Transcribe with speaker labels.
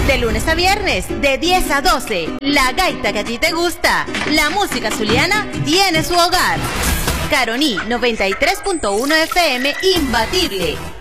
Speaker 1: De lunes a viernes, de 10 a 12. La gaita que a ti te gusta. La música zuliana tiene su hogar. Caroní 93.1 FM, imbatible.